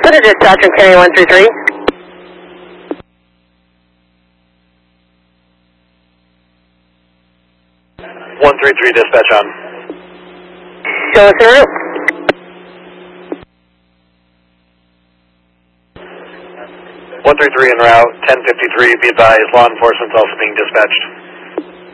Put a dispatch on County 133. Dispatch on. Show us en route. 133 en route, 1053, be advised, law enforcement's also being dispatched.